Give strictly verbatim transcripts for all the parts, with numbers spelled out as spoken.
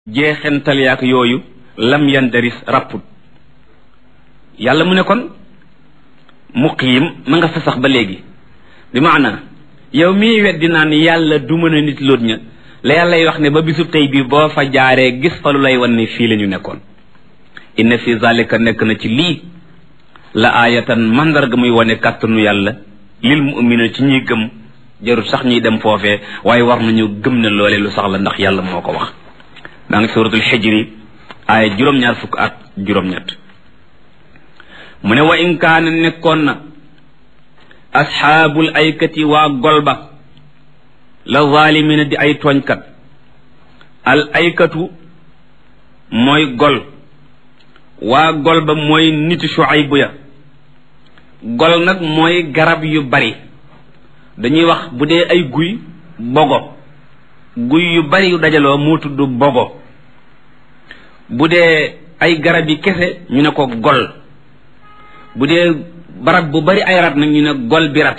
jeexental yaak yooyu lam yandaris rapput yàlla mu ne kon muqiim ma nga fa sax ba léegi bi maana yow mii weddi naan yàlla du mën a nit loot ña la yàllay wax ne ba bisub tey bi boo fa jaaree gis fa lu lay wan ne fii la ñu nekkoon inna fi zalika nekk na ci lii la aayatan mandarga muy wane kàttanu yàlla lil mu'mina ci ñuy gëm jarul sax ñuy dem foofee waaye war nañu gëm ne loole lu sax la ndax yàlla moo ko wax daa ngi suratul xijri aaya juróom-ñaar fukk ak juróom-ñett mu ne wa in kaana nekkoon na asxaabul aykati waa golba la zaalimina di ay tooñkat al aykatu mooy gol waa gol ba mooy niti Shuayb ya gol nag mooy garab yu bari dañuy wax bu dee ay guy bogo guy yu bari yu dajaloo moo tudd bogo bu dee ay garab yi kese ñu ne ko gol bu dee barab bu bari ay rat nag ñu ne gol bi rat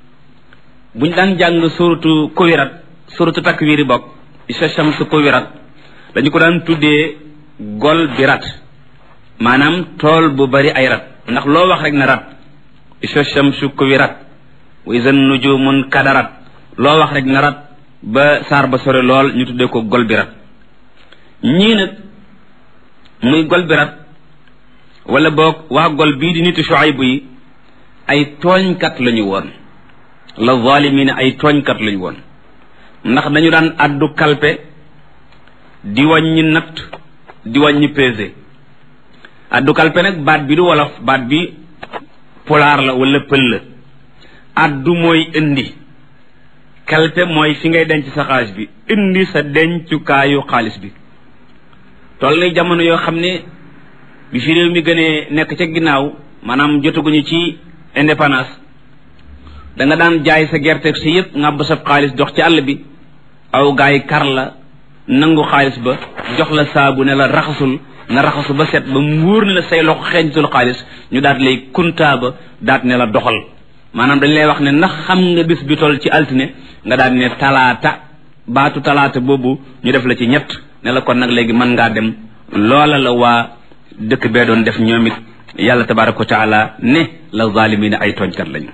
buñ daan jàng suratu kuwirat suratu takwiri bokk isa shamsu kuwirat dañu ko daan tuddee gol bi rat maanaam tool bu bari ay rat ndax loo wax rek na rat isa shamsu kuwirat wa iza nujumun kadarat loo wax rek na rat ba saar ba sore lool ñu tuddee ko gol bi rat ñii nag muy gol bi rat wala boog waa gol bii di nitu Shuayb yi ay tooñkat lañu woon la zaalimiina ay tooñkat lañu woon ndax dañu daan addu kalpe di wàññi natt di wàññi pesé addu kalpe nag baat bi du wolof baat bi pulaar la wala pël la addu mooy indi kalpe mooy fi ngay denc sa xaalis bi indi sa dencukaayu xaalis bi toll na jamono yoo xam ne bi fi réew mi gënee nekk ca ginnaaw maanaam jotaguñu ci indépendance da nga daan jaay sa gerte si yëpp ngàbb sa xaalis dox ci àll bi aw gaay kar la nangu xaalis ba jox la saabu ne la raxasul nga raxasu ba set ba mu wóor ne la say loxo xeeñtul xaalis ñu daat lay kuntaa ba daat ne la doxal maanaam dañ lay wax ne ndax xam nga bis bi toll ci altine nga daat ne talaata baatu talaata boobu ñu def la ci ñett ne la kon nag léegi mën ngaa dem loola la waa dëkk bee doon def ñoom it yàlla tabaaraka wa taala ne la zaalimiina ay tooñkat lañu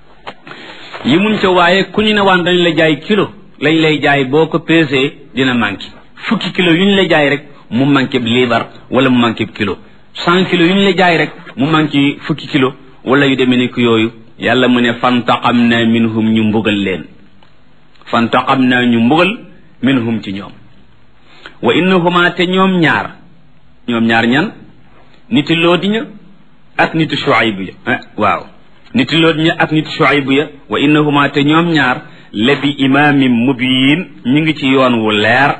yi mun ca waaye ku ñu ne waan dañ la jaay kilo lañ lay jaay boo ko pesé dina manqué fukki kilo yu ñu la jaay rek mu manqué liibar wala mu manqué kilo cent kilo yu ñu la jaay rek mu manqué fukki kilo wala yu demee ni ko yooyu yàlla mu ne fantaqamna minhum ñu mbugal leen fantaqamna ñu mbugal minhum ci ñoom wa innahuma te ñoom ñaar ñoom ñaar ñan niti loodi ña ak niti Shuayb ya waaw niti loodi ña ak niti Shuayb ya wa innahuma te ñoom ñaar la bi imaamin mubiin ñu ngi ci yoon wu leer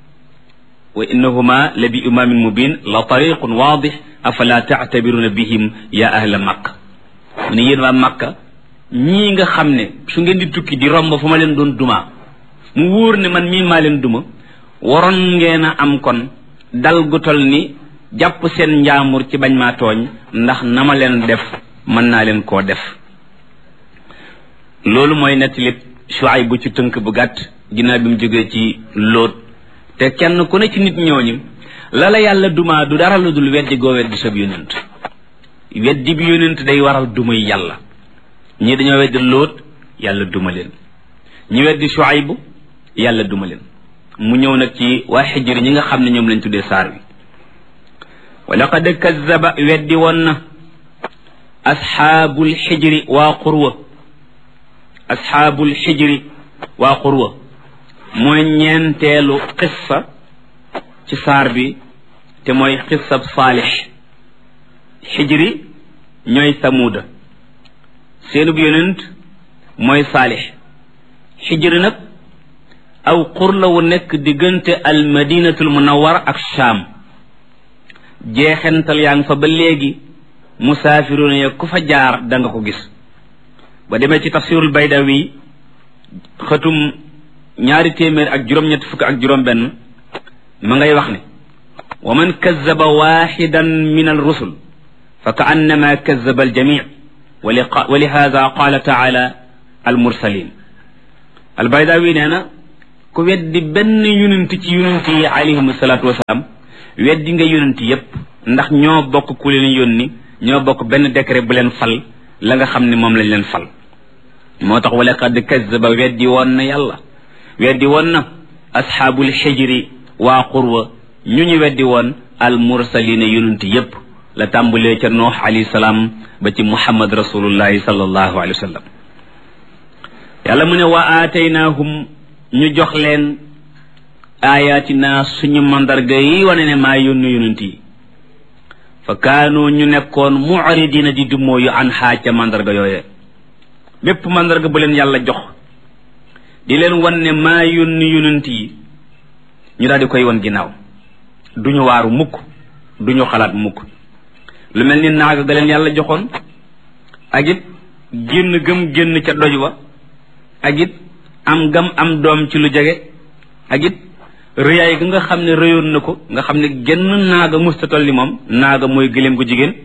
wa innahuma la bi imaamin mubiin la tariqun waadix afala taatabiruuna bihim ya ahla makka mu ne yéen waa makka ñii nga xam ne su ngeen di tukki di romb fu ma leen doon duma mu wóor ne man mii maa leen duma waroon ngeen a am kon dal gu tol ni jàpp seen njaamur ci bañ maa tooñ ndax na ma leen def mën naa leen koo def loolu mooy nettali Shuayb bu ci tënk bu gàtt ginnaaw bi mu jógee ci Lóot te kenn ku ne ci nit ñooñu la la yàlla dumaa du dara lu dul weddi goo weddi sab yonent weddi bi yonent day waral dumay yàlla ñii dañoo weddi Lóot yàlla duma leen ñi weddi Shuayb yàlla duma leen mu ñëw nag ci waa Xijri ñi nga xam ne ñoom lañ tuddee saar wi wa laqad kazzaba weddi woon na asxaabul xijri waa xurwa asxaabul xijri waa xurwa mooy ñeenteelu xissa ci saar bi te mooy xissab saalix xijri ñooy samuuda seenub yonent mooy saalix xijri nag aw xur la wu nekk diggante al madinatul munawwara ak Shaam jeexental yaa ngi fa ba léegi musaafiruuna ya ku fa jaar da nga ko gis ba demee ci tafsirul baydawi xëtum ñaari téeméer ak juróom-ñett fukk ak juróom-benn ma ngay wax ne wa man kazzaba waaxidan min al rusul fa ka annama kazzaba al jamii wa li haada qaala taala al mursalin al baydawi nee na ku weddi benn yonent ci yonent yi alayhim salaatu wasalaam weddi nga yonent yépp ndax ñoo bokk ku leen yónni ñoo bokk benn décret bu leen fal la nga xam ne moom lañ leen fal moo tax wala qad kazzaba weddi woon na yàlla weddi woon na asxaabul xijri waa qurwa ñu ñu weddi woon al mursalina yonent yépp la tàmbalee ca noox alayhi salaam ba ci muhammad rasulullahi sallallahu alayhi wa sallam yàlla mu ne wa aataynaahum ñu jox leen ayatina suñu mandarga yi wane ne maa yónni yonent yi fa kaanu ñu nekkoon mu'ridina di dumoo yu an xaa ca mandarga yooye bépp mandarga bu leen yàlla jox di leen wan ne maa yónni yonent yi ñu daal di koy wan ginnaaw duñu waaru mukk duñu xalaat mukk lu mel ni naaga ga leen yàlla joxoon ak it génn gëm génn ca doj wa ak it am gam am doom ci lu jege ak it rëyaay ga nga xam ne rëyoon na ko nga xam ne genn naaga mustatol li moom naaga mooy gëléem gu jigéen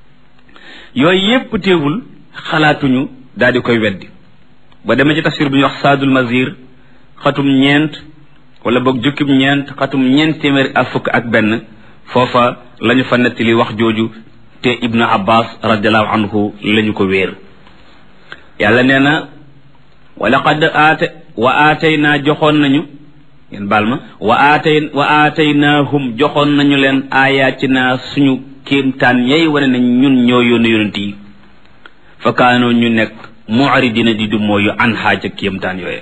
yooyu yépp teewul xalaatuñu daal di koy weddi ba demee ci tafsir bu ñuy wax saadul mazir xatum ñeent wala boog jukkib ñeent xatum ñeent téeméer ak fukk ak benn foofa lañu fa nettali wax jooju te ibnu abbas radiallahu anhu lañu ko wéer yàlla nee na wa laqad aata wa aataynaa joxoon nañu ngeen baal ma wa aatay wa aataynaahum joxoon nañu leen aayaatinaa suñu kéemtaan yay wane nañ ñun ñoo yónni yonent yi fa kaanoo ñu nekk mu'ridina di du mooyu an xaaja kéemtaan yooye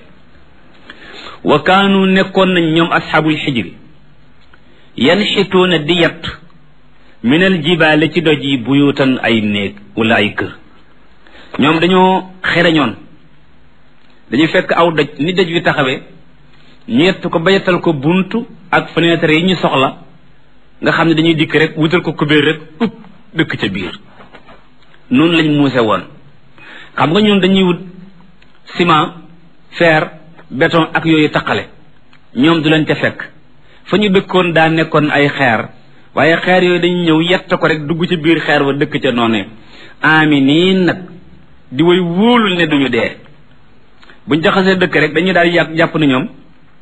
wa kaanu nekkoon nañ ñoom asxaabul xijri yanxituuna di yat minal jibaale ci doj yi buyutan ay néeg wala ay kër ñoom dañoo xereñoon dañu fekk aw doj ni doj wi taxawee ñu yett ko ba yettal ko buntu ak fenêtre yi ñu soxla nga xam ne dañuy dikk rek wutal ko kubéer rek upp dëkk ca biir noonu lañ muuse woon xam nga ñun dañuy wut ciment fer béton ak yooyu taqale ñoom du leen ca fekk fa ñu dëkkoon daa nekkoon ay xeer waaye xeer yooyu dañuy ñëw yett ko rek dugg ci biir xeer wa dëkk ca noonu aminiin nag di way wóolul ne duñu dee buñ jaxasee dëkk rek dañuy daal yàq jàpp na ñoom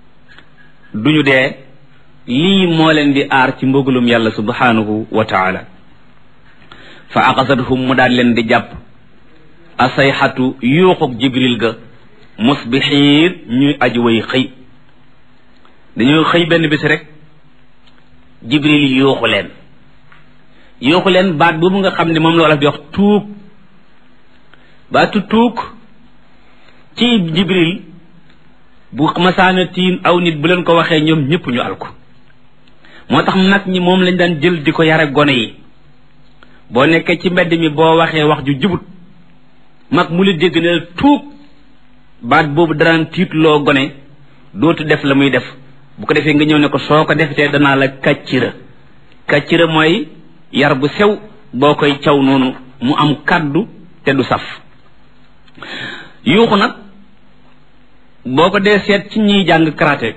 duñu dee lii moo leen di aar ci mbugalum yàlla subhanahu wa taala fa aqasathum mu daal leen di jàpp asayxatu yuuxuk jibril ga musbixiin ñuy aji way xëy dañoo xëy benn bis rek jibril yuuxu leen yuuxu leen baat boobu nga xam ne moom la wolof di wax tuug baatu tuug ci jibril bu masaana tiim aw nit bu leen ko waxee ñoom ñëpp ñu al ko moo tax mag ñi moom lañ daan jël di ko yare gone yi boo nekkee ci mbedd mi boo waxee wax ju jubut mag mu la dégg ne tuug baat boobu daraan tiitloo gone dootu def la muy def bu ko defee nga ñëw ne ko soo ko defetee danaa la kàccira kàccira mooy yar bu sew boo koy caw noonu mu am kàddu te du saf yuuxu nag boo ko dee seet ci ñiy jàng karaté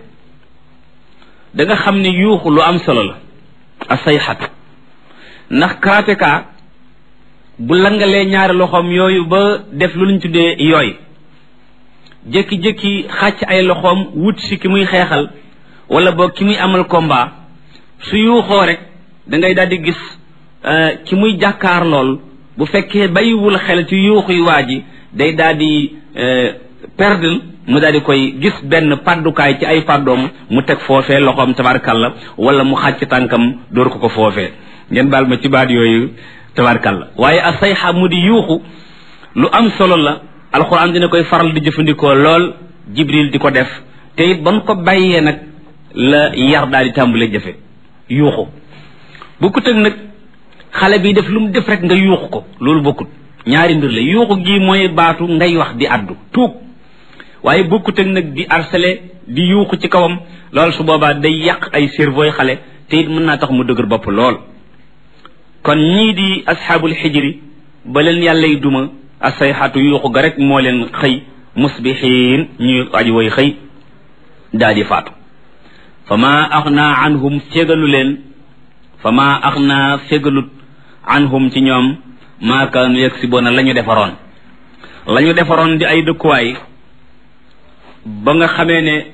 da nga xam ne yuuxu lu am solo la asayxat ndax karatéka bu langalee ñaari loxoom yooyu ba def lu ñu tuddee yooy jékki-jékki xàcc ay loxoom wut si ki muy xeexal wala boog ki muy amal combat su yuuxoo rek da ngay daal di gis ki muy jàkkaar lool bu fekkee bàyyiwul xel ci yuuxu yi waa ji day daal di perdre mu daal di koy gis benn paddukaay ci ay paddoom mu teg foofee loxoom tabarkalla wala mu xàcc tànkam dóor ko ko foofee ngeen baal ma ci baat yooyu tabarkalla waaye a sayxa mu di yuuxu lu am solo la alxuraan dina koy faral di jëfandikoo lool jibril di ko def te it ba mu ko bàyyee nag la yar daal di tàmbalee jëfe yuuxu bokkut ak nag xale bi def lu mu def rek nga yuuxu ko loolu bokkut ñaari mbir la yuuxu gi mooy baatu ngay wax di addu tuug waaye bokkut ak nag di harcelé di yuuxu ci kawam loolu su boobaa day yàq ay cerveau xale te it mën naa tax mu dëgër bopp lool kon ñii di asxaabul xijri ba leen yàllay duma asayxatu yuuxu ga rek moo leen xëy musbixiin ñuy aji way xëy daal di faatu fa ma axna anhum fégalu leen fa ma axna fégalut anhum ci ñoom maa kaanu yaksiboona la ñu defaroon la ñu defaroon di ay dëkkuwaay ba nga xamee ne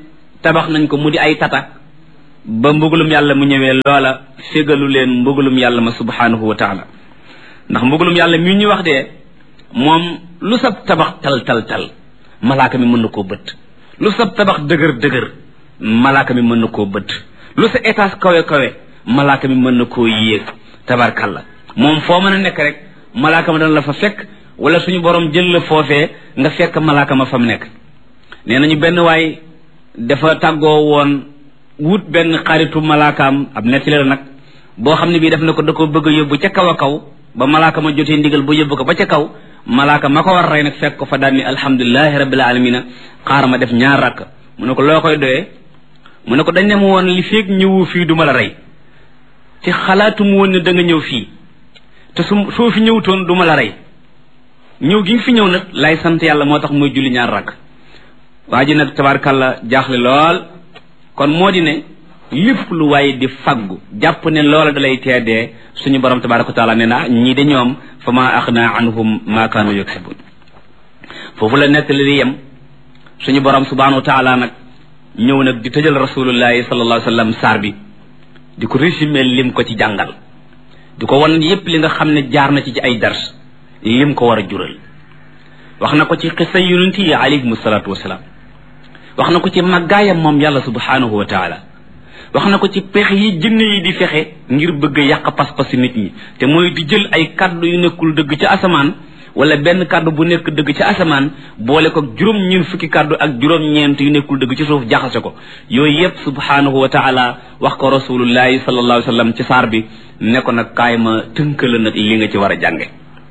tabax nañ ko mu di ay tata ba mbugalum yàlla mu ñëwee loola fégalu leen mbugalum yàlla ma subhanahu wa taala ndax mbugalum yàlla mi ñu wax de moom lu sab tabax tal tal tal malaaka mi mën na koo bët lu sab tabax dëgër dëgër malaaka mi mën na koo bët lu sa étage kawe kawe malaaka mi mën na koo yéeg tabarkalla moom foo mën a nekk rek malaaka ma dana la fa fekk wala suñu borom jël la foofee nga fekk malaaka ma fa mu nekk nee nañu benn waay dafa tàggoo woon wut benn xaritu malaakaam ab netti la nag boo xam ne bii def na ko da ko bëgg a yóbbu ca kaw a kaw ba malaaka ma jotee ndigal bu yóbbu ko ba ca kaw malaaka ma ko war rey nag fekk ko fa daal ni alhamdulilahi rabbil alamina xaar ma def ñaar rakk mu ne ko loo koy doyee mu ne ko dañ ne ma woon li feeg ñëwu fii du ma la rey ci xalaatu mu woon ne da nga ñëw fii te su soo fi ñëwutoon du ma la rey ñëw gi nga fi ñëw nag lay sant yàlla moo tax mooy julli ñaar rakk waa ji nag tabarkalla jaaxle lool kon moo di ne lépp lu waaye di faggu jàpp ne loola dalay teedee suñu borom tabaraka wa taala nee na ñii de ñoom fa ma axna anhum ma kaanu yaksibun foofu la nekk li di yem suñu borom subhanahu wa taala nag ñëw nag di tëjal rasulullahi sallallahu alayhi wa sallam saar bi di ko résumé lim ko ci jàngal di ko wan yépp li nga xam ne jaar na ci ci ay dars lim ko war a jural wax na ko ci xisa yonent yi alayhimu salaatu wasalaam wax na ko ci màggaayam moom yàlla subhanahu wa taala wax na ko ci pexe yi jinne yi di fexe ngir bëgg a yàq pas-pasi nit ñi te mooy di jël ay kaddu yu nekkul dëgg ci asamaan wala benn kaddu bu nekk dëgg ci asamaan boole ko juróom-ñeent fukki kaddu ak juróom-ñeent yu nekkul dëgg ci suuf jaxase ko yooyu yépp subhanahu wa taala wax ko rasulullahi sallallahu alayhi wa sallam ci saar bi ne ko nag kaay ma tënk la nag li nga ci war a jànge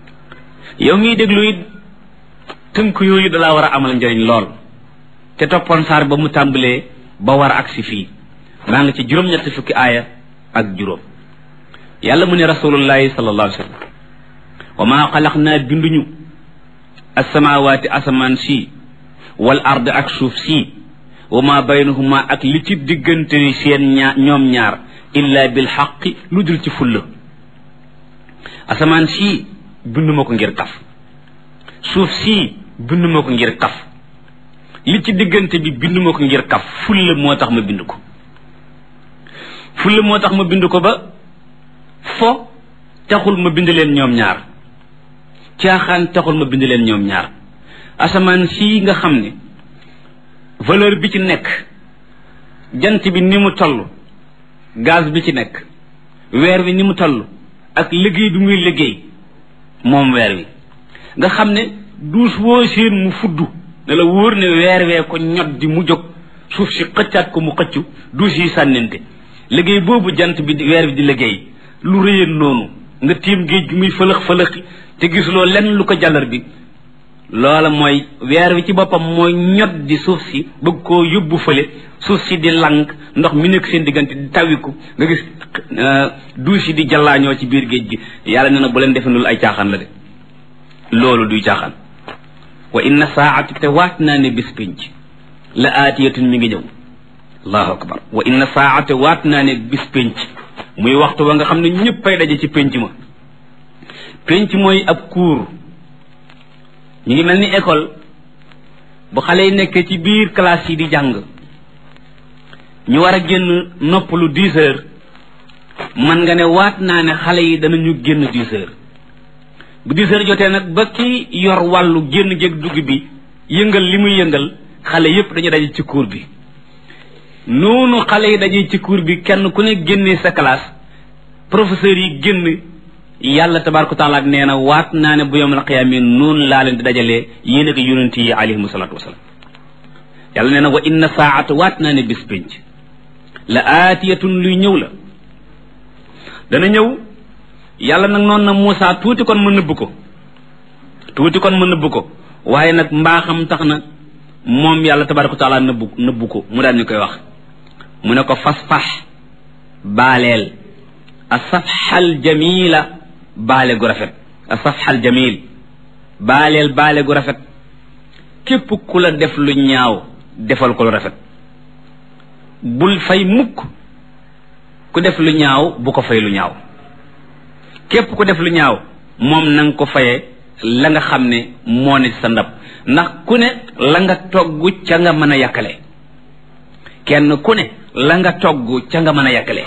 yow miy déglu it tënk yooyu dalaa war a amal njëriñ lool te toppoon saar ba mu tàmbalee ba war a agsi fii maa ngi ci juróom-ñetti fukki aaya ak juróom yàlla mu ne rasulullahi sallallahu alayhi wa sallam wa maa xalaqnaa binduñu assamaawaati asamaan si wal ard ak suuf si wa maa baynahuma ak li ci diggante seen ñaar ñoom ñaar illa bil xaqi lu dul ci fulla asamaan si binduma ko ngir kaf suuf si binduma ko ngir kaf li ci diggante bi binduma ko ngir kaf fulla moo tax ma bind ko fulla moo tax ma bind ko ba fo taxul ma bind leen ñoom ñaar caaxaan taxul ma bind leen ñoom ñaar asamaan sii nga xam ne valeur bi ci nekk jant bi ni mu toll gaz bi ci nekk weer wi ni mu toll ak liggéey bi muy liggéey moom weer wi nga xam ne duus woo seen mu fudd ne la wóor ne weer wee ko ñot di mu jóg suuf si xëccaat ko mu xëccu duus yi sànnente liggéey boobu jant bi weer bi di liggéey lu rëyeen noonu nga tiim géej gi muy fëlëx fëlëxi te gisuloo lenn lu ko jàllar bi loola mooy weer wi ci boppam mooy ñot di suuf si bëgg koo yóbbu fële suuf si di lank ndox mi nekk seen diggante di tawiku nga gis duus yi di jallaañoo ci biir géej gi yàlla nee na bu leen defe nul ay caaxaan la de loolu duy caaxaan wa inna saa'ati te waat naa ne bis pénc la aatiyatun mi ngi ñëw allahu akbar wa inna saa'ati waat naa ne bis pénc muy waxtu wa nga xam ne ñëppay daje ci pénc ma pénc mooy ab cours ñu ngi mel ni école bu xale yi nekkee ci biir classe yi di jàng ñu war a génn noppalu dix heures man nga ne waat naa ne xale yi danañu génn dix heures bu dix heures jotee nag ba ki yor wàllu génn géeg dugg bi yëngal li muy yëngal xale yépp dañu daje ci cours bi noonu xale yi daje ci cours bi kenn ku ne génnee sa classe professeurs yi génn yàlla tabaraka taala nee na waat naa ne bu yawmal qiyaama noonu laa leen di dajalee yéen ak yonent yi alayhimu salaatu wasalaam yàlla nee na wa inna saa'ata waat naa ne bis pénc la aatiyatun luy ñëw la dana ñëw yàlla nag noonu na Muusaa tuuti kon ma nëbb ko tuuti kon ma nëbb ko waaye nag mbaaxam tax na moom yàlla tabaraka taala nëbbu nëbbu ko mu daan ñu koy wax mu ne ko fasfax baaleel asafxal jamila baale gu rafet asafxal jamil baaleel baale gu rafet képp ku la def lu ñaaw defal ko lu rafet bul fay mukk ku def lu ñaaw bu ko fay lu ñaaw képp ku def lu ñaaw moom na nga ko fayee la nga xam ne moo ne sa ndab ndax ku ne la nga togg ca nga mën a yàkkale kenn ku ne la nga togg ca nga mën a yàkkale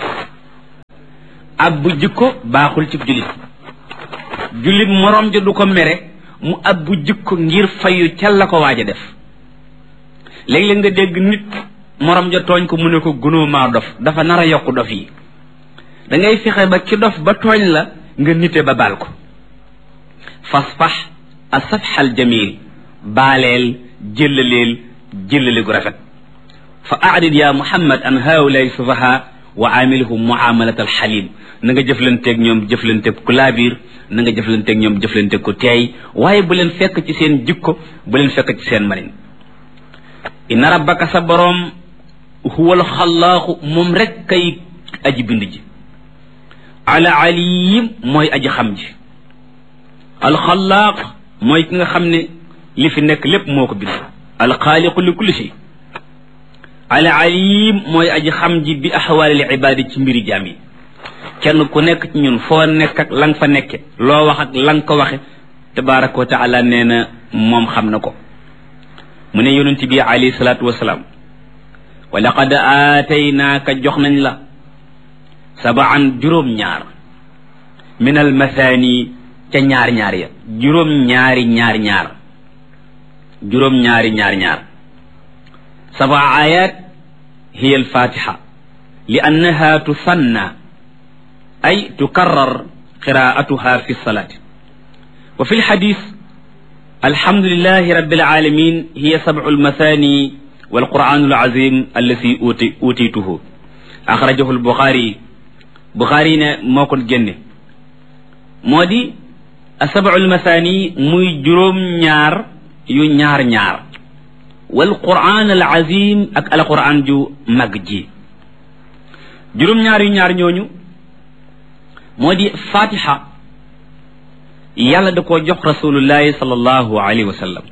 ab bu jikko baaxul ci jullit jullit moroom ja du ko mere mu ab bu jikko ngir fayu ca la ko waaj a def léeg-léeg nga dégg nit moroom ja tooñ ko mu ne ko gunóo maa dof dafa nar a yokk dof yi da ngay fexe ba ki dof ba tooñ la nga nite ba baal ko fasfax asafxal jamil baaleel jëllaleel jëllale gu rafet fa aadid ya muhammad an haulay sufaha wa amilhum muamalat alxalim na nga jëflanteeg ñoom jëflanteeg ku laabiir na nga jëflanteeg ñoom jëflanteeg ku teey waaye bu leen fekk ci seen jikko bu leen fekk ci seen manin inna rabbaka sa boroom huwa alxallaaxu moom rek kay aji bind ji ala alim mooy aji xam ji alxallaaq mooy ki nga xam ne li fi nekk lépp moo ko bind alxaaliqu li kulli shay ala alim mooy aji xam ji bi axwaalil ibaadi ci mbiri jaam yi kenn ku nekk ci ñun foo nekk ak la nga fa nekke loo wax ak la nga ko waxe tabaraka wa taala nee na moom xam na ko mu ne yonent bi alayhi salaatu wasalaam wa laqad aataynaaka jox nañ la sabaan juróom-ñaar min al mathani ca ñaar ñaar ya juróom-ñaari ñaar ñaar juróom-ñaari ñaar ñaar saba ayat hiya al fatiha li annaha tusanna ay tukarrar qiraatuha fi salaati wa fi lxadis alhamdulilahi rabbil alamin hiya sabcu almathani walquranu alazim allati uti utituhu axrajahu albuxaari buxaari ne moo ko génne moo di sabcu almathani muy juróom-ñaar yu ñaar-ñaar walquran alazim ak alquran ju mag ji juróom-ñaar yu ñaar ñooñu moo di fatiha yàlla da koo jox rasulullahi sallallahu alayhi wa sallam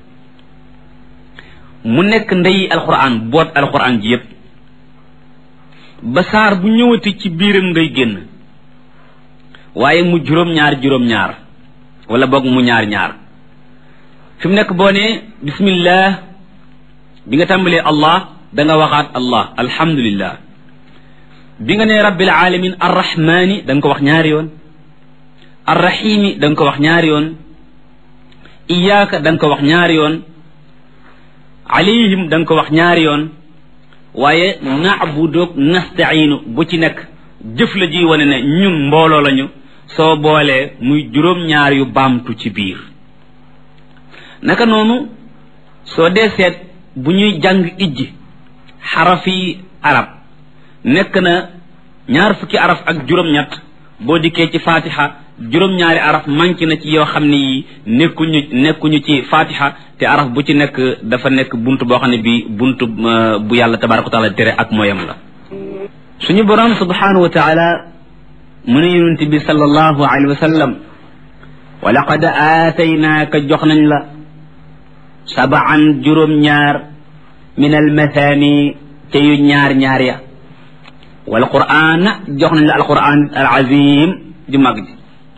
mu nekk ndey alquran boot alquran ji yépp ba saar bu ñëwati ci biiram ngay génn waaye mu juróom-ñaar juróom-ñaar wala boog mu ñaar-ñaar fi mu nekk boo ne bismillah bi nga tàmbalee allah da nga waxaat allah alhamdulillah bi nga ne rabbil alamin arrahmani da nga ko wax ñaari yoon arrahimi da nga ko wax ñaari yoon iyaaka da nga ko wax ñaari yoon alayhim da nga ko wax ñaari yoon waaye na'budu nasta'inu bu ci nekk jëf la ji wane ne ñun mbooloo lañu soo boolee muy juróom-ñaar yu baamtu ci biir naka noonu soo dee seet bu ñuy jàng ijji xarafi arab nekk na ñaar fukki araf ak juróom-ñett boo dikkee ci fatiha juróom-ñaari araf manqué na ci yoo xam ne yi nekkuñu nekkuñu ci fatiha te araf bu ci nekk dafa nekk buntu boo xam ne bi buntu bu yàlla tabaraka wa taala tere ak mooyam la suñu borom subhanahu wa taala mu ne yonent bi sallallahu alayhi wa sallam wa laqad aataynaaka jox nañ la sabaan juróom-ñaar min al mathani te yu ñaar-ñaar ya wal qur'an jox nañ la al qur'an al azim di mag ji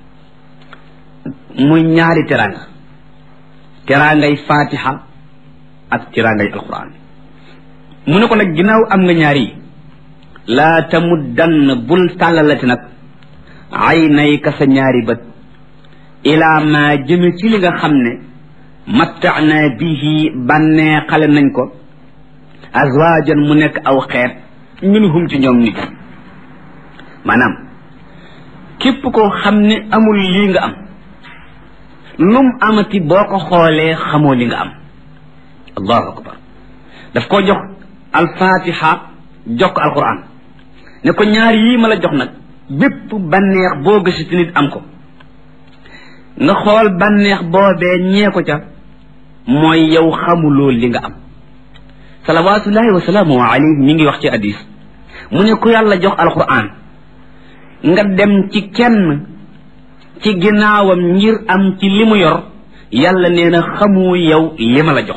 muy ñaari teranga terangay fatiha ak terangay al qur'an mu ne ko nag ginnaaw am nga ñaari laa tamuddann bul tàllalati nag aynayka sa ñaari bët ilaa ma jëme ci li nga xam ne matta'na bihi bannee xale nañ ko azwaajan mu nekk aw xeet minhum ci ñoom nit maanaam képp koo xam ne amul lii nga am lum amati boo ko xoolee xamoo li nga am allahu akbar daf koo jox alfatiha jox ko alquran ne ko ñaar yii ma la jox nag bépp banneex boo gësiti nit am ko nga xool banneex boobee ñee ko ca mooy yow xamuloo li nga am salawatullahi wa salaamu alayhi mi ngi wax ci hadis mu ne ku yàlla jox alquran nga dem ci kenn ci ginnaawam ngir am ci li mu yor yàlla nee na xamu yow li ma la jox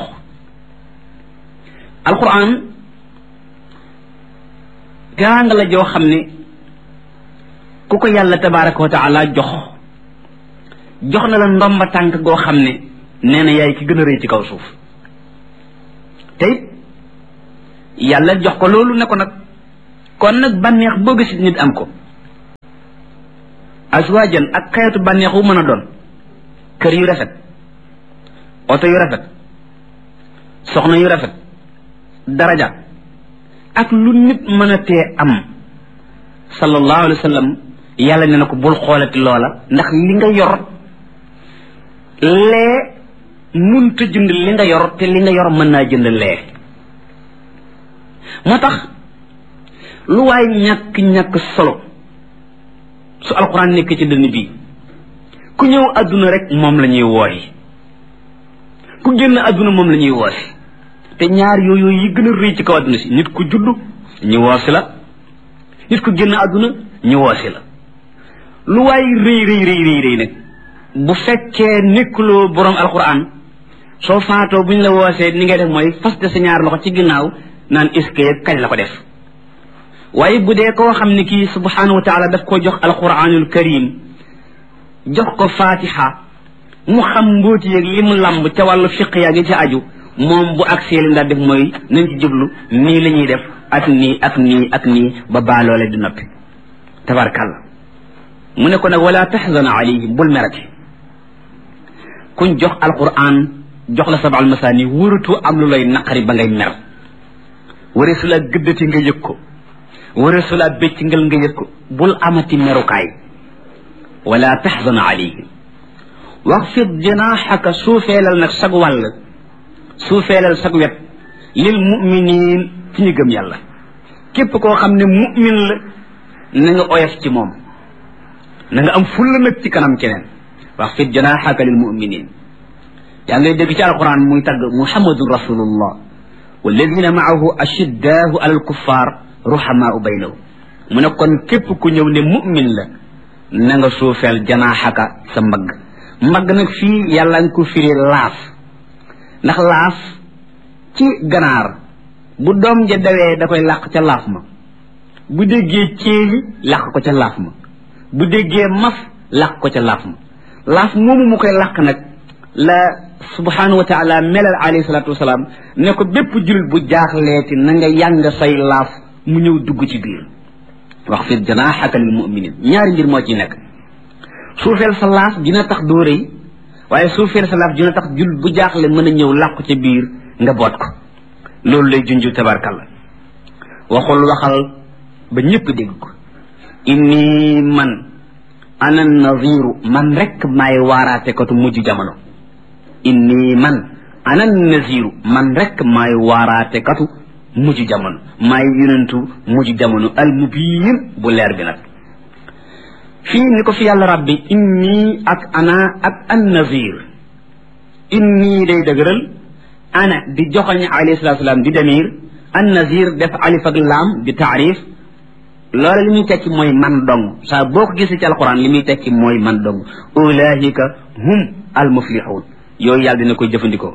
alquran gaa nga la joo xam ne ku ko yàlla tabaraka wa taala jox jox na la ndomba tànk goo xam ne nee na yaay ki gën a rëy ci kaw suuf te it yàlla jox ko loolu ne ko nag kon nag bànneex boo gis nit am ko azwajan ak xeetu bànneex wu mën a doon kër yu rafet oto yu rafet soxna yu rafet daraja ak lu nit mën a tee am sallallahu alayhi wa sallam yàlla ne na ko bul xoolati loola ndax li nga yor lee munta jënd li nga yor te li nga yor mën naa jënd lee moo tax lu waay ñàkk-ñàkk solo su alxuraan nekk ci dënn bi ku ñëw adduna rek moom la ñuy wooyi ku génn adduna moom la ñuy woosi te ñaar yooyu yi gën a rëy ci kaw adduna si nit ku judd ñu woosi la nit ku génn adduna ñu woosi la lu waay rëy rëy rëy rëy rëy nag bu fekkee nekkuloo borom alxuraan soo faatoo bu ñu la woosee ni ngay def mooy fas de sa ñaar loxo ci ginnaaw naan iskee kañ la ko def waaye bu dee koo xam ne kii subhanahu wa taala daf ko jox alquranul karim jox ko fatiha mu xam mbóoti yeeg li mu lamb ca wàllu fiq yaa ngi ci aju moom bu agsee li ndax def mooy nañ ci jublu nii la ñuy def ak nii ak nii ak nii ba baaloole di noppi tabarkàlla mu ne ko nag wala tahzan alayhim bul merati kuñ jox alquran jox la sabal masaani wëratu am lu lay naqari ba ngay mer wari su la gëddati nga yëg ko wari su la bécc ngal nga yëg ko bul amati merukaay wala tahzan alayhim waxfid janaxaka suufeelal nag sag wàll suufeelal sag wet lil muminin ci ñu gëm yàlla képp koo xam ne mumin la na nga oyof ci moom na nga am fulla nag ci kanam keneen waxfid janaxaka lil muminin yaa ngay dégg ci alquran muy tagg muhammadun rasulullah walladina maahu ashiddahu alal kuffar ruhamaau baynahum mu ne kon képp ku ñëw ne mumin la na nga suufeel janaaxaka sa mbagg mbagg nag fii yàlla nga ko firi laaf ndax laaf ci ganaar bu doom ja dawee da koy làq ca laaf ma bu déggee céeli làq ko ca laaf ma bu déggee maf làq ko ca laaf ma laaf moomu mu koy làq nag la subhanahu wa taala melal alayhi salatu wasalaam ne ko bépp jullit bu jaaxleeti na nga yàng say laaf mu ñëw dugg ci biir wax fi janaaxaka lil muminin ñaari mbir moo ci nekk suufeel sa laaf dina tax doo rëy waaye suufeel sa laaf dina tax jullit bu jaaxle mën a ñëw làqu ca biir nga boot ko loolu lay junju tabarkalla waxul waxal ba ñëpp dégg ko inni man ana naziru man rek maay waaraate katu mujj jamono inni man ana naziru man rek maay waaraate katu mujj jamono maay yonentu mujj jamono al mubiin bu leer bi nag fii ni ko fi yàlla rabbi inni ak ana ak an nazir inni day dëgëral ana di joxoñ alayhi salatu salaam di demir an nazir def alif ak laam di taarif loola li muy tekki mooy man dong saa boo ko gisee ci alquran li muy tekki mooy man dong ulaahika hum al muflixuun yooyu yàlla dina koy jëfandikoo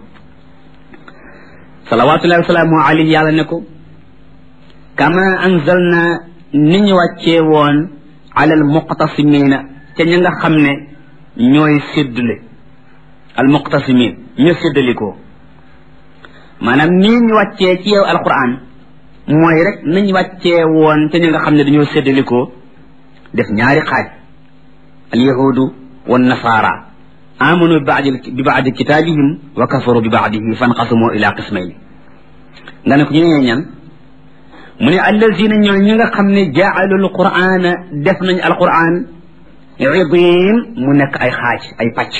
salawatullahi wasalaamu alayhi yàlla ne ko kama anzalna ni ñu wàccee woon ala al muqtasimina ca ña nga xam ne ñooy séddale al muqtasimin ñu séddalikoo maanaam nii ñu wàccee ci yow alquran mooy rek nañ wàccee woon ca ña nga xam ne dañoo séddalikoo def ñaari xaaj al yahudu wa nasaara amanu bi baadi kitaabihim wa kafaru bi baadihi fanqasimu ila qismayni nga ne ko ñu ñee ñan mu ne allazina ñooy ñi nga xam ne jaalu alqur'ana def nañ alqur'an idin mu nekk ay xaaj ay pàcc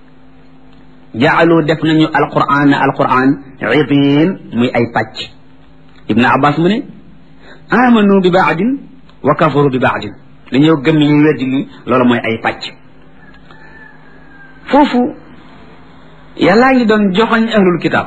jaalu def nañu alqur'an alqur'an idin muy ay pàcc ibn abbas mu ne amanu bi baadin wa kafaru bi baadin dañoo gëm li weddi li loolu mooy ay pàcc foofu yàllaa ngi doon joxoñ ahlul kitab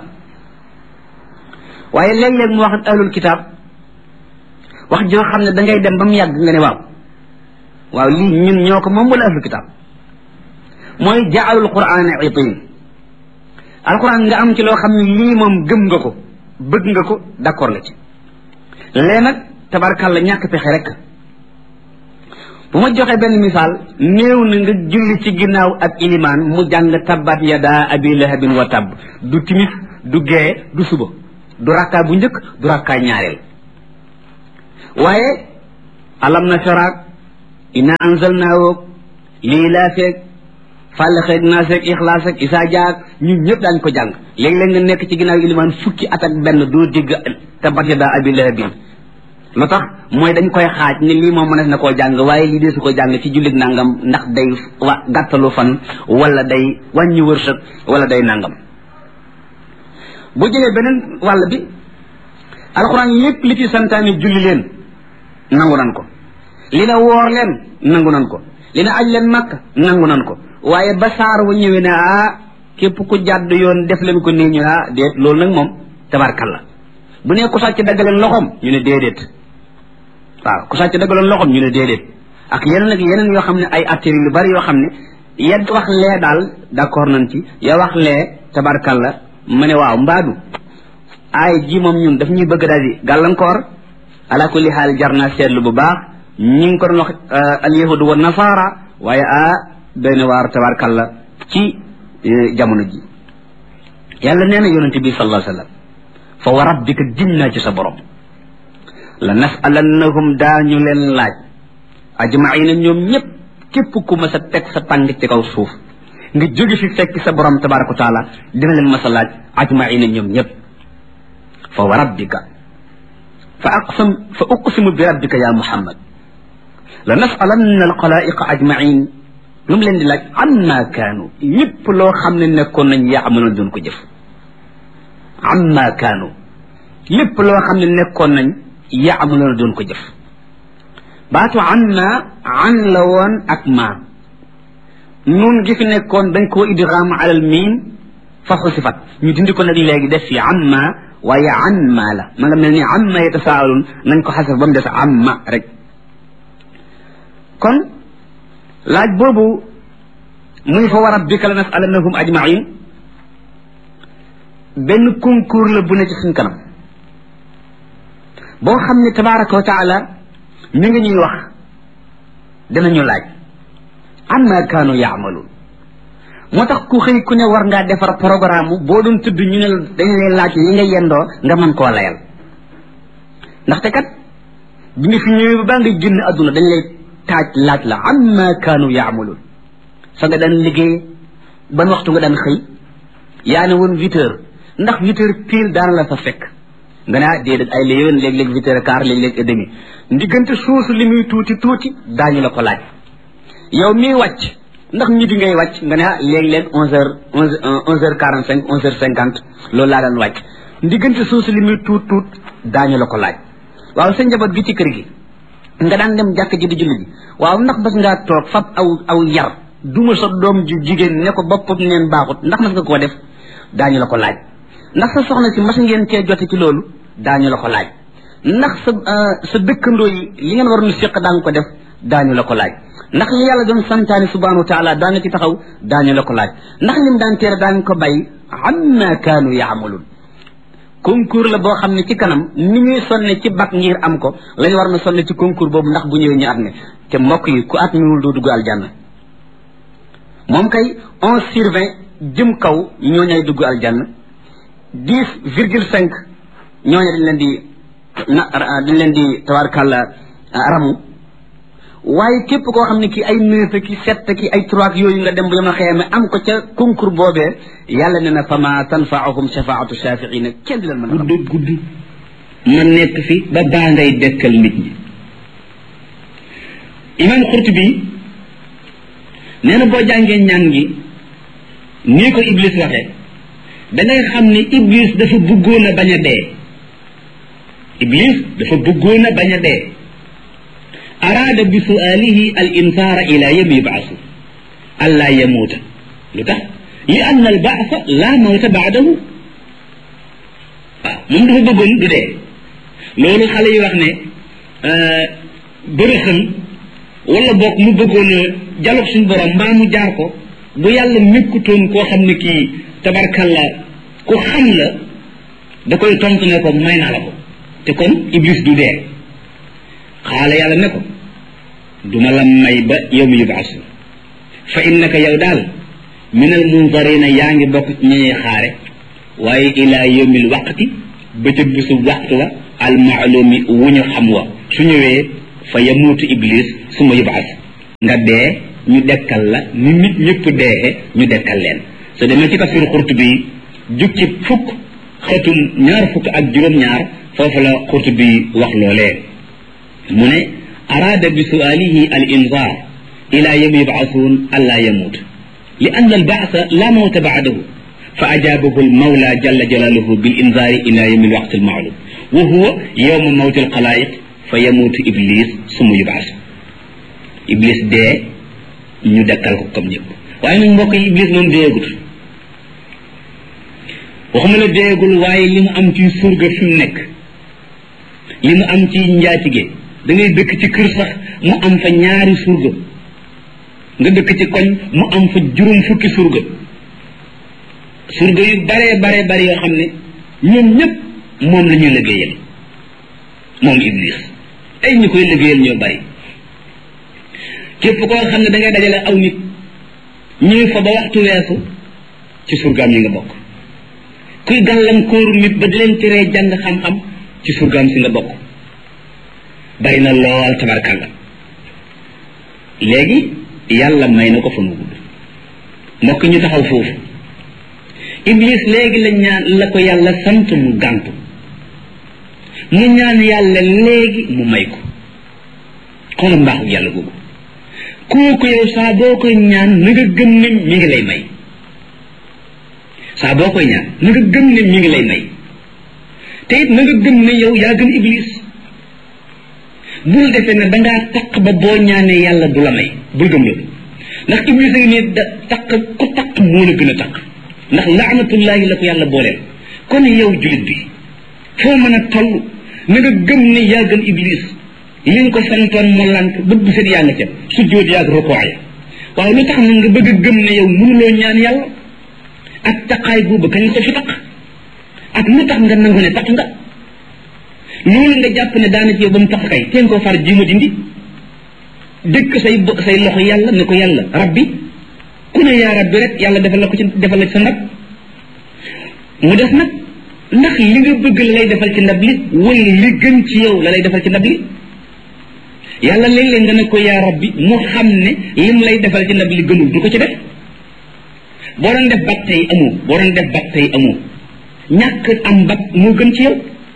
waaye léeg-léeg mu wax ahlul kitab wax joo xam ne da ngay dem ba mu yàgg nga ne waaw waaw lii ñun ñoo ko moom wala ahlul kitab mooy jaalul qur'ana idin alquran nga am ci loo xam ne lii moom gëm nga ko bëgg nga ko d'accord nga ci léegi nag tabarkàlla ñàkk pexe rek bu ma joxee benn misaal néew na nga julli ci ginnaaw ab ilimaan mu jàng tabbat yada abi lahabin wa tabb du timis du gee du suba du rakkaa bu njëkk du rakkaa ñaareel waaye alam nashrah inna anzalnaahu lii laa feeg fàllaxeeg naaseeg ixlaaseeg isaa jaag ñun ñëpp daañ ko jàng léeg-léeg nga nekk ci ginnaaw ilimaan fukki at ak benn doo dégg tabbat yadaa abii lahabin lu tax mooy dañ koy xaaj ni lii moom mënees na koo jàng waaye lii dee su ko jàng ci jullit nangam ndax day wa gàttalu fan wala day wàññi wërsëg wala day nangam bu jëlee beneen wàll bi alxuraan yépp li ci santaani julli leen nangu nan ko li na woor leen nangu nan ko li na aj leen màkk nangu nan ko waaye ba saar wa ñëwee ne ah képp ku jàdd yoon def leen ko nii ñu ah déet loolu nag moom tabarkalla bu ne ku sàcc daggaleen loxoom ñu ne déedéet waaw ku sàcc daggaloon loxoom ñu ne déedéet ak yeneen ak yeneen yoo xam ne ay attiri lu bari yoo xam ne ya wax lee daal d'accord nañ ci ya wax lee tabarkalla ma ne waaw mbaadu ay ji moom ñun daf ñuy bëgg daal di gàllankoor ala kulli xaal jar naa seetlu bu baax ñi ngi ko doon wax al yahudu wa nasara waaye ah doy na waar tabarkalla ci jamono ji yàlla nee na yonente bi sallallahu alayhi wa sallam fa wa rabbika giñ naa ci sa borom la nasalannahum daañu leen laaj ajmaina ñoom ñëpp képp ku ma sa teg sa tàng ci kaw suuf nga jóge fi fekk sa borom tabaraka wa taala dina leen ma sa laaj ajmaina ñoom ñëpp fa wa rabbika fa aqsam fa uqsimu bi rabbika ya muhammad la nasalanna alxalaiqa ajmain lu mu leen di laaj amma kaanu lépp loo xam ne nekkoon nañ yaamaloon doon ko jëf amma kaanu lépp loo xam ne nekkoon nañ yaamaloon doon ko jëf baatu amma an la woon ak ma nun gi fi nekkoon dañ koo idgham alal miim fa xusifat ñu dindi ko nag léegi def fi amma waaye an ma la ma nga mel ni amma yatasaalun nañ ko xasaf ba mu des amma rek kon laaj boobu muy fa wa rabbika la nasalannahum ajmain benn concours la bu ne ci suñ kanam boo xam ne tabaraka wa taala mi ngi ñuy wax dinañu laaj amma kaanu yaamaluun moo tax ku xëy ku ne war ngaa defar programme boo doon tudd ñu ne dañ lay laaj yi nga yendoo nga mën koo layal ndaxte kat bi nga fi ñëwee ba baa nga génn adduna dañ lay taaj laaj la amma kaanu yaamaluun fa nga daan liggéey ban waxtu nga daan xëy yaa ne woon huit heures ndax huit heures pile daan la fa fekk nga ne ah déedéet ay léeg-léeg léeg-léeg huit heures quart léeg-léeg et demi ndiggante suusu li muy tuuti tuuti daañu la ko laaj yow mii wàcc ndax midi ngay wàcc nga ne ah léeg-léeg onze heures onze onze heures quarante cinq onze heures cinquante loolu laa daan wàcc ndiggante suusu li muy tuut tuut daañu la ko laaj waaw sa njaboot gi ci kër gi nga daan dem jàkk ji di julli ji waaw ndax bas ngaa toog fab aw aw yar duma sa doom ju jigéen ne ko boppam neen baaxut ndax mas nga koo def daañu la ko laaj ndax sa soxna si mas ngeen cee jote ci loolu daañu la ko laaj ndax sa sa dëkkandoo yi li ngeen waroon séq daan ko def daañu la ko laaj ndax li yàlla doon santaani subhanahu wa taala daa nga ci taxaw daañu la ko laaj ndax lim daan teere daañu ko bàyyi amma kaanu yaamaluun concours la boo xam ne ci kanam ni ñuy sonne ci bac ngir am ko lañu war na sonne ci concours boobu ndax bu ñëwee ñu at ne te mbokk yi ku at miwul doo dugg aljanna moom kay onze sur vingt jëm kaw ñoo ñay dugg aljanna dix virgule cinq ñooñu dañ leen di na dañ leen di tabarkàlla ramu waaye képp koo xam ne ki ay neuf ki sept ki ay trois yooyu nga dem bu yama xeeme am ko ca concours boobee yàlla ne na fama tanfaahum shafaatu shafiina kenn di leen mën a gudd gudd ma nekk fi ba baa ngay dekkal nit ñi imam Xurtubi nee na boo jàngee ñaan gi nii ko Iblis waxee da ngay xam ne Iblis dafa bëggoon a bañ a dee Iblis dafa bëggoon a bañ a dee araada bi suaalihi al insaara ila yawmi yubaasu allaa yamuuta lu tax li anna al baasa laa mawta baadahu waaw moom dafa bëggoon du dee loolu xale yi wax ne bërëxal wala boog mu bëggoon a jaloog suñu borom mbaa mu jaar ko bu yàlla nekkutoon koo xam ne kii tabarkalla ku xam la da koy tontu ne ko may naa la ko te kon Iblis du dee xaala yàlla ne ko duma la may ba yow mi yubaasu fa innaka yow daal min al munzarina yaa ngi bokk ci ñuy xaare waaye ila yawmil waqti ba ca bisu waxtu wa almaalumi wu ñu xam wa su ñëwee fa yamuutu iblis su ma yubaas nga dee ñu dekkal la ni nit ñëpp deexe ñu dekkal leen soo demee ci tafsir Qurtubi jukki fukk xetum ñaar fukk ak juróom-ñaar foofu la Qurtubi wax loolee mu ne araada bi sualihi al inzar ila yawmi yub'athun alla yamut li anna al ba'tha la mawta ba'dahu fa ajabahu al mawla jalla jalaluhu bil inzar ila yawmi al waqt al ma'lum wa huwa yawm mawt al khalaiq fa yamutu iblis summa yub'ath iblis dee ñu dekkal ko comme ñëpp waaye nag mbokk yi iblis moom deegut waxuma la deegul waaye li mu am ci surga fi mu nekk li mu am ci njaatige da ngay dëkk ci kër sax mu am fa ñaari surga nga dëkk ci koñ mu am fa juróom fukki surga surga yu bare bare bare yoo xam ne ñoom ñëpp moom la ñuy liggéeyal moom iblis ay ñu koy liggéeyal ñoo bari képp koo xam ne da ngay dajale aw nit ñëw fa ba waxtu weesu ci surgaam yi nga bokk kuy gàllankooru nit ba di leen teree jàng xam-xam ci surgaam si nga bokk bari na lool tabarkalla léegi yàlla may na ko fa mu gudd mbokk ñu taxaw foofu iblis léegi la ñaan la ko yàlla sant mu gàntu mu ñaan yàlla léegi mu may ko xoolal mbaaxu yàlla googu kooku yow saa boo koy ñaan na nga gëm ne mi ngi lay may saa boo koy ñaan na nga gëm ne mi ngi lay may te it na nga gëm ne yow yaa gën iblis bul defee ne dangaa taq ba boo ñaanee yàlla du la may bul gëm loolu ndax iblis a ngi ne da taq ku taq moo la gën a taq ndax laanatullahi la ko yàlla booleel kon yow julit bi foo mën a toll na nga gëm ne yaa gën iblis li nga ko santoon mu lant bët bu set yaa nga ca sujjóot yaag rukoo ya waaw lu tax na nga bëgg a gëm ne yow mënuloo ñaan yàlla ak taqaay boobu kañ ko fi taq ak lu tax nga nangu ne taq nga loolu nga jàpp ne daana ci yow ba mu taq kay teen koo far jiima dindi dëkk say say loxo yàlla ne ko yàlla rabbi ku ne yaa rabbi rek yàlla defal la ko ci defal la ci sa ndab mu def nag ndax li nga bëgg la lay defal ci ndab li wala li gën ci yow la lay defal ci ndab li yàlla léeg-léeg nga ne ko yaa rabbi mu xam ne lim lay defal ci ndab li gënul du ko ci def boo doon def bat tey amoo boo doon def bat tey amoo ñàkk am bat moo gën ci yow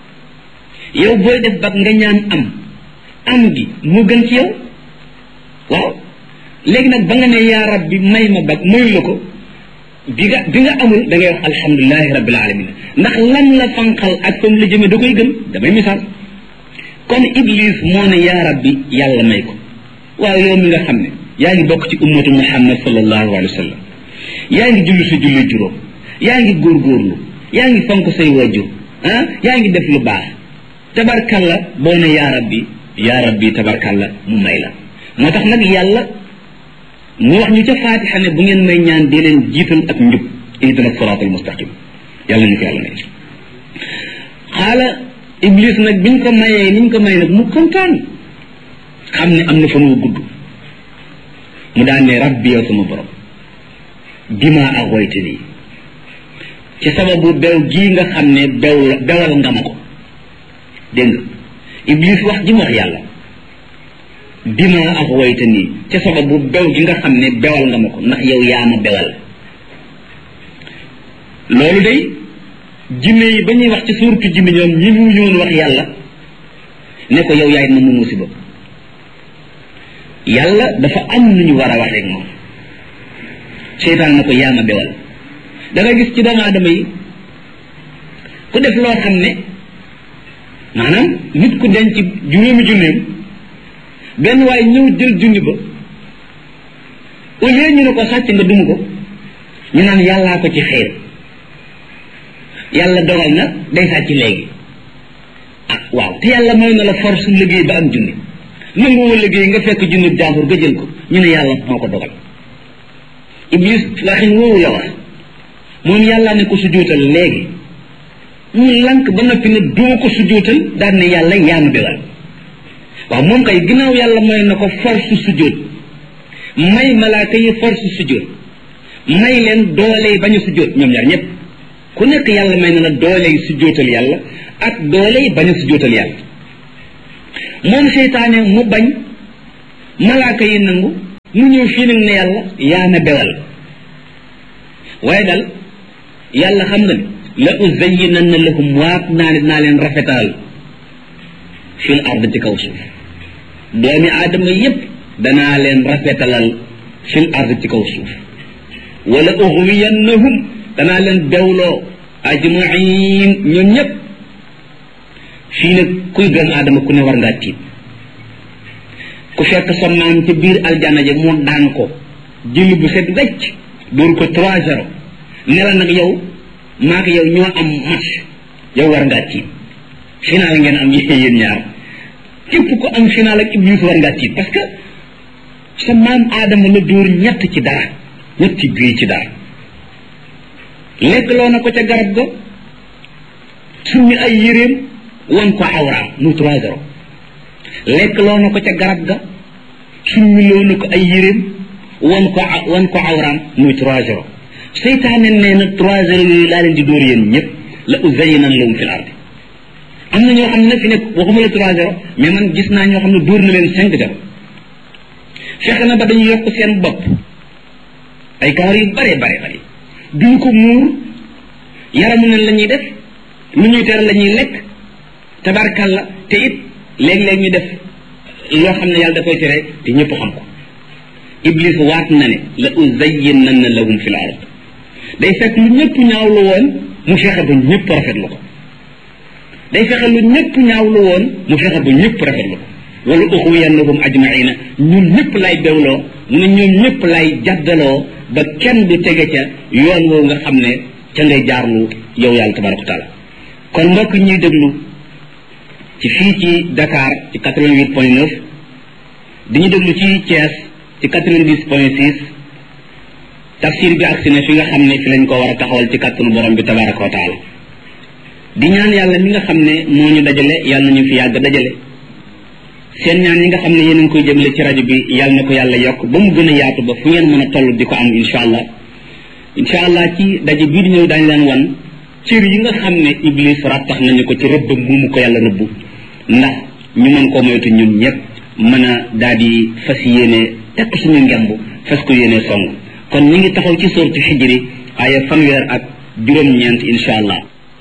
yow booy def bat nga ñaan am am gi moo gën ci yow waaw léegi nag ba nga ne yaa rabbi may ma bat mayu la ko bi nga bi nga amul da ngay wax alhamdulilahi rabbil alamin ndax lan la fanqal ak fam la jëme da koy gën damay misaal kon iblis moo ne yaa rabbi yàlla may ko waaw yow mi nga xam ne yaa ngi bokk ci ummatu muhammad sallallahu alayhi wa sallam yaa ngi julli sa julli juróom yaa ngi góorgóorlu yaa ngi fonk say wajur ah yaa ngi def lu baax tabarkalla boo ne yaa rabbi yaa rabbi tabarkalla mu may la moo tax nag yàlla mu wax ñu ca faatixa ne bu ngeen may ñaan dee leen jiital ak njub ihdina siraatal mustaqim yàlla ñu ko yàlla may xaala iblis nag biñ ko mayee niñ ko may nag mu kontaan xam ne am na fan wu gudd mu daan ne rabbi yow sama borom bima aghwaytani ci sababu bew gii nga xam ne bew bewal nga ma ko dégg nga iblis wax ji mu wax yàlla bima aghwaytani ci sababu bew gi nga xam ne bewal nga ma ko ndax yow yaa ma bewal loolu day jinne yi ba ñuy wax ci suurtu jinne ñoom ñi mu ñëwoon wax yàlla ne ko yow yaay na mu musiba yàlla dafa am nu ñu war a wax rek moom seytaan na ko yaa ma bewal da nga gis ci doomu aadama yi ku def loo xam ne maanaam nit ku denc juróomi junneem benn waaye ñëw jël junni ba au lieu ñu ne ko sàcc nga dum ko ñu naan yàllaa ko ci xeer yàlla dogal na day sàcc léegi ah waaw te yàlla may na la force liggéey ba am junni nanguwoo liggéey nga fekk junni jàmbur nga jël ko ñu ne yàlla moo ko dogal iblis waxin woowu la wax moom yàlla ne ko sujjóotal léegi mu lank ba noppi ne doo ko sujjóotal daan ne yàlla yaa ma bewal waaw moom kay ginnaaw yàlla may na ko force sujjóot may malaaka yi force sujjóot may leen doole bañu sujjóot ñoom ñaar ñëpp ku nekk yàlla may na la dooley sujjóotal yàlla ak dooley bañ a sujjóotal yàlla moom seytaane mu bañ malaaka yi nangu mu ñëw fii nag ne yàlla yaa na bewal waaye dal yàlla xam nga ne la uzayyinanna lahum waat naa ne naa leen rafetal fil ard ci kaw suuf doomi aadama yépp danaa leen rafetalal fil ard ci kaw suuf wala ughwiyannahum danaa leen bewloo ajmain ñoom ñépp fii nag kuy gëm aadama ku ne war ngaa tiit ku fekk sa maam ci biir aljana ja mu daan ko jël bu set wecc dóor ko trois zéro ne la nag yow maak yow ñoo am match yow war ngaa tiit final ngeen am yéen ñaar képp ko am final ak iblis war ngaa tiit parce que sa maam aadama la dóor ñett ci dara ñetti bii ci dara lekk loo na ko ca garab ga summi ay yéreem wan ko awraam mu trois zéro lekk loo na ko ca garab ga summi loo na ko ay yéreem wan ko wan ko awraam muy trois zéro seytaane nee na trois zéro yooyu laa leen di dóor yéen ñëpp la uzayyinan lahum fil ardi am na ñoo xam ne fi nekk waxuma la trois zéro mais man gis naa ñoo xam ne dóor na leen cinq zéro fexe na ba dañu yokk seen bopp ay kawar yu bare bare bare duñ ko muur yaramu nañ la ñuy def lu ñuy tere la ñuy lekk tabarkalla te it léeg-léeg ñu def loo xam ne yàlla da koy tere te ñëpp xam ko iblis waat na ne la uzayyinanna lahum fil ard day fekk lu ñëpp ñaawlu woon mu fexe ba ñëpp rafetlu ko day fexe lu ñëpp ñaawlu woon mu fexe ba ñëpp rafetlu ko wala uxwiyannahum ajmaina ñun ñëpp lay bewloo mu ne ñoom ñëpp lay jaddaloo ba kenn du tege ca yoon woowu nga xam ne ca ngay jaarlu yow yàlla tabaraka taala kon mbokk ñuy déglu ci fii ci Dakar ci quatre-vingt-huit point neuf diñu déglu ci Thiès ci quatre-vingt-dix point six tafsir bi agsi na fi nga xam ne fi lañ ko war a taxawal ci kàttanu borom bi tabaraka wa taala di ñaan yàlla mi nga xam ne moo ñu dajale yàlla na ñu fi yàgg dajale seen ñaan yi nga xam ne yéen a ngi koy jëmale ci rajo bi yàlla na ko yàlla yokk ba mu gën a yaatu ba fu ngeen mën a toll di ko am insha allah insha allah ci daje bii di ñëw daañu leen wan cër yi nga xam ne iblis rattax nañu ko ci rëbb mu mu ko yàlla rëbb ndax ñu mën koo moytu ñun ñëpp mën a daal di fas yéene tekk suñu ngemb fas ko yéene song kon ñu ngi taxaw ci sourate Hijr aya fanweer ak juróom-ñeent insha allah.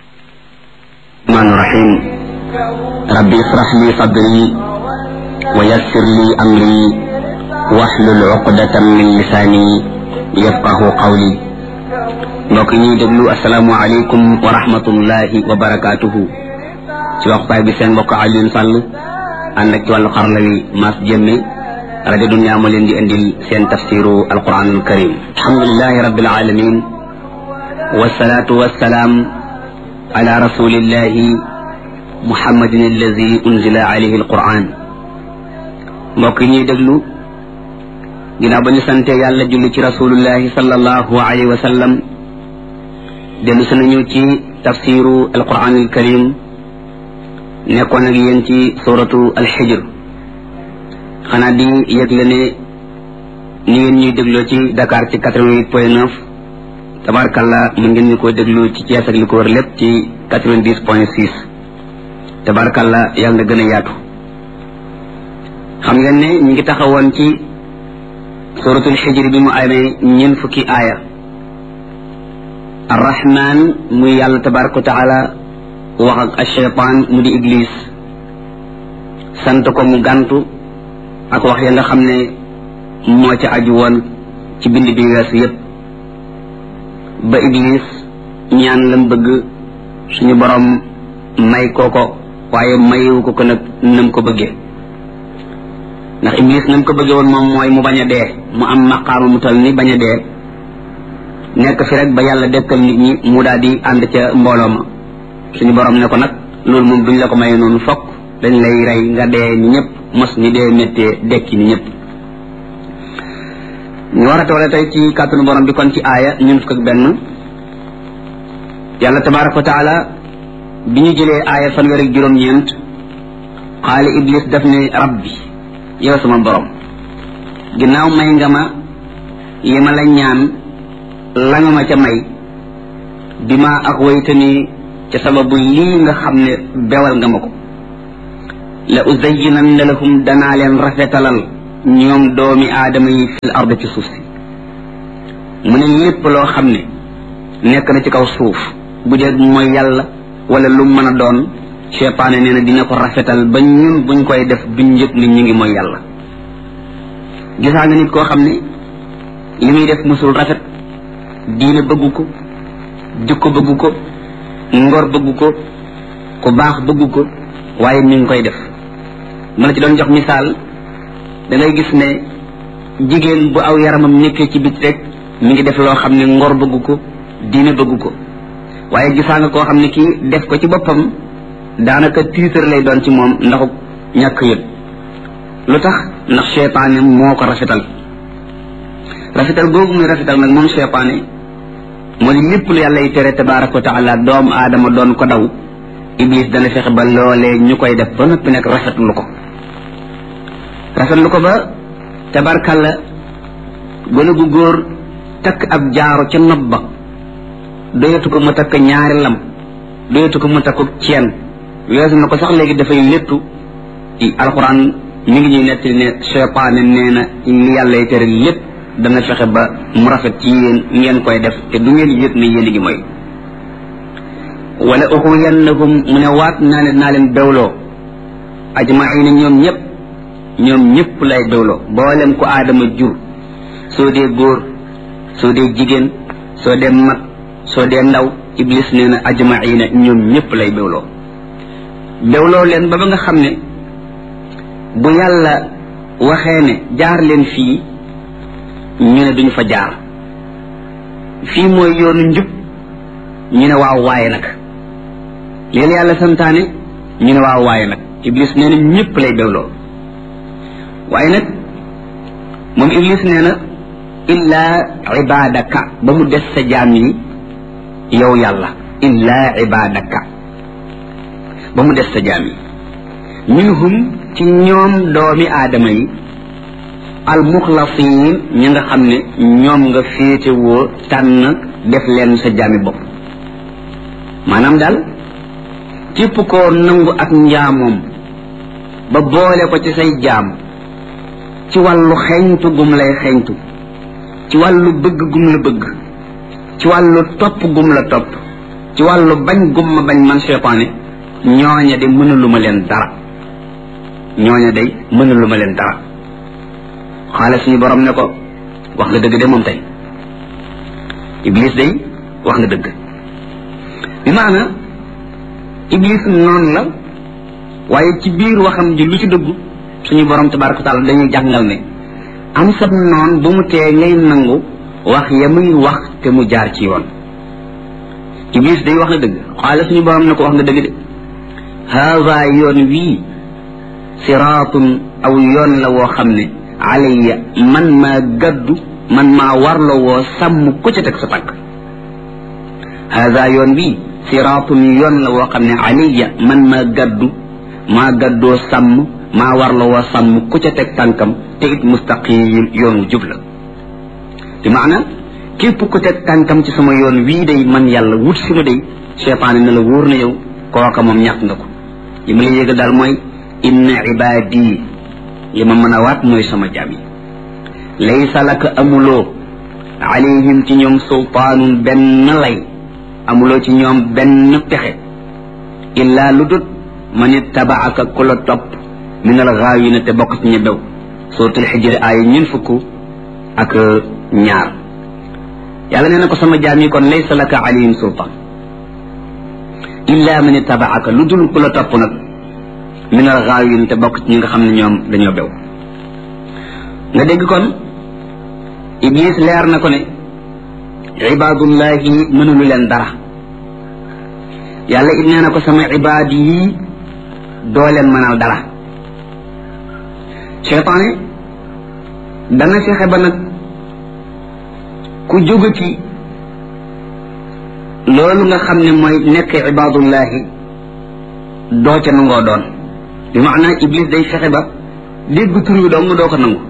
rahmaani rahim rabbi israh li sadri wa yassir li amri wahlul uqdatan min lisani yafqahu qawli. mbokk ñuy déglu asalaamu aleykum wa rahmatullahi wa barakatuhu ci waxtaay bi seen mbokk Alioune Sall ànd ak ci wàllu xarala wi Mass Jëmme rajo Dunya moo leen di indil seen tafsiru alquranul karim alhamdulillahi rabbil alamin wassalatu wassalaam ala rasulillahi muhammadin allazi unzila alayhi alquran. mbokk ñuy déglu ginnaaw ba ñu sante yàlla julli ci rasulullahi sallallahu alayhi wa sallam dellu si nañu ci tafsiru alquran alkarim nekkoon ak yéen ci suratu alxijr xanaa di yëgle ne ni ngeen ñuy dégloo ci Dakar ci quatre-vingt-huit point neuf tabarkalla mën ngeen ñu ko déglu ci Thiès ak li ko wër lépp ci quatre-vingt-dix point six tabarkalla yàlla na gën a yaatu. xam ngeen ne ñu ngi taxawoon ci suratul xijr bi mu amee ñeent fukki aaya arrahman muy yàlla tabaraka wa taala wax ak ashaytaan mu di iblis sant ko mu gàntu ak wax ya nga xam ne moo ca aju woon ci bind bi weesu yépp ba iblis ñaan lam bëgg suñu borom may kooko waaye mayewu ko ko nag nam ko bëggee ndax iblis nam ko bëggee woon moom mooy mu bañ a dee mu am maqaama mu tal ni bañ a dee nekk fi rek ba yàlla dekkal nit ñi mu daal di ànd ca mbooloo ma suñu borom ne ko nag loolu moom duñ la ko maye noonu fokk dañ lay rey nga dee ni ñëpp mos ni dee méttee dekki ni ñëpp. ñu war a toole tey ci kàttanu borom bi kon ci aaya ñun fukk ak benn yàlla tabaraka wa taala bi ñu jëlee aaya fanweer ak juróom-ñeent xaali iblis daf ne rabbi yow sama borom ginnaaw may nga ma yi ma la ñaan la nga ma ca may bima aghwaytani ci sababu lii nga xam ne bewal nga ma ko la uzayyinanna lahum danaa leen rafetalal ñoom doomi aadama yi fil ard ci suuf si mu ne lépp loo xam ne nekk na ci kaw suuf bu dee mooy yàlla wala lu mën a doon cheytaane nee na dina ko rafetal ba ñun buñ koy def duñ yëg ni ñu ngi mooy yàlla gisaa nga nit koo xam ne li muy def musul rafet diine bëggu ko jikko bëggu ko ngor bëggu ko ku baax bëggu ko waaye mi ngi koy def ma la ci doon jox misaal da ngay gis ne jigéen bu aw yaramam nekkee ci bit rek mi ngi def loo xam ne ngor bëggu ko diine bëggu ko waaye gisaa nga koo xam ne kii def ko ci boppam daanaka tiitar lay doon ci moom ndaxu ñàkk yëg lu tax ndax cheytaane moo ko rafetal rafetal googu muy rafetal nag moom cheytaane moo di lépp lu yàlla yi tere tabaraka wa taala doomu aadama doon ko daw iblis dana fexe ba loolee ñu koy def ba noppi nag rafetlu ko rafetlu ko ba tabarkalla gone gu góor takk ab jaaro ca nopp ba doyatu ko mu takk ñaari lam doyatu ko mu takk ceen weesu na ko sax léegi dafay léttu alquran mi ngi ñuy nettali ne cheytaane nee na li yàlla yi tere lépp dana fexe ba mu rafet ci yéen ngeen koy def te du ngeen yëg ne yéen a ngi mooy wala uxuyannahum mu ne waat naa ne naa leen bewloo ajmaina ñoom ñëpp ñoom ñëpp lay bewloo boolem ko aadama jur soo dee góor soo dee jigéen soo dee mag soo dee ndaw iblis nee na ajmaina ñoom ñëpp lay bewloo bewloo leen ba ba nga xam ne bu yàlla waxee ne jaar leen fii ñu ne duñu fa jaar fii mooy yoonu njub ñu ne waaw waaye nag léegi yàlla santaane ñu ne waaw waaye nag iblis nee na ñëpp lay bewloo waaye nag moom iblis nee na illaa ibadaka ba mu des sa jaam yi yow yàlla illaa ibadaka ba mu des sa jaam yi minhum ci ñoom doomi aadama yi almuxlasiin ñi nga xam ne ñoom nga féetewoo tànn def leen sa jaami bopp maanaam daal képp koo nangu ak njaamoom ba boole ko ci say jaam ci wàllu xeeñtu gum lay xeeñtu ci wàllu bëgg gum la bëgg ci wàllu topp gum la topp ci wàllu bañ gum ma bañ man cheytaane ñooña de mënaluma leen dara ñooña day mënaluma leen dara xaale suñu borom ne ko wax nga dëgg de moom tey iblis day wax nga dëgg bi maana iblis noonu la waaye ci biir waxam ji lu ci dëggu suñu borom tabaraka taala dañuy jàngal ne am sab noon bu mu tee ngay nangu wax ya muy wax te mu jaar ci yoon iblis day wax na dëgg xaale suñu borom ne ko wax nga dëgg de haada yoon wii siraatun aw yoon la woo xam ne alayya man maa gaddu man maa warlo woo sàmm ku ca teg sa tànk haada yoon bii siraatun yoon la woo xam ne alayya man maa gaddu maa gaddoo sàmm maa warlo woo sàmm ku ca teg tànkam te it mustaqim yoon wu jub la bi maana képp ku teg tànkam ci sama yoon wii day man yàlla wut si ma day cheytaane ne la wóor na yow kooka moom ñàkk nga ko li ma la yégal daal mooy inna ibaadi li ma mën a waat mooy sama jaam yi laysa laka amuloo alayhim ci ñoom sultaanun benn lay amuloo ci ñoom benn pexe illaa lu dut man ittabaaka ku la topp min al gaawina te bokk ci ña bew suratul xijri aaya ñun fukk ak ñaar yàlla nee na ko sama jaam yi kon laysa laka alayhim sultaan illaa man ittabaaka lu dul ku la topp nag min al gaawin te bokk ci ñi nga xam ne ñoom dañoo bew nga dégg kon iblis leer na ko ne ibaadullahi mënulu leen dara yàlla it nee na ko sama ibaad yi doo leen mënal dara cheytaane dana fexe ba nag ku jóge ci loolu nga xam ne mooy nekk ibaadullahi doo ca nangoo doon bi maanaam iblis day fexe ba dégg tur wi dong doo ko nangu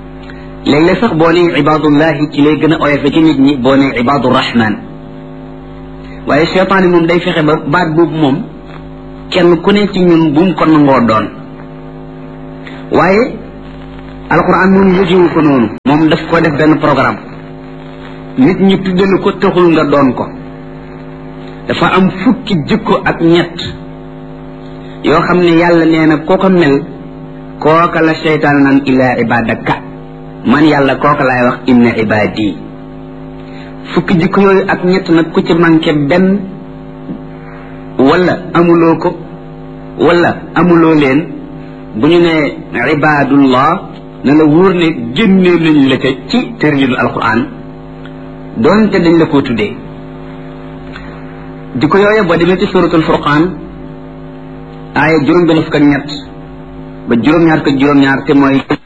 léeg-léeg sax boo nee ibaadullahi ci lay gën a oyofe ci nit ñi boo nee ibaadu rahman waaye seytaane moom day fexe ba baat boobu moom kenn ku ne ci ñun bu mu ko nangoo doon waaye alquran moom yëgewu ko noonu moom daf ko def benn programme nit ñi tuddalu ko taxul nga doon ko dafa am fukki jikko ak ñett yoo xam ne yàlla nee na koo ko mel kooka la seytaan naan illa ibadaka man yàlla kooka laay wax inna ibadi fukki jikko yooyu ak ñett nag ku ci manqué benn wala amuloo ko wala amuloo leen bu ñu ne ibadullah na la wóor ne génnee nañ la ca ci tërjinu alquran doonte dañ la koo tuddee jikko yooyu boo demee ci suratul furqaan aaya juróom benn fukk ak ñett ba juróom-ñaar ko juróom-ñaar te mooy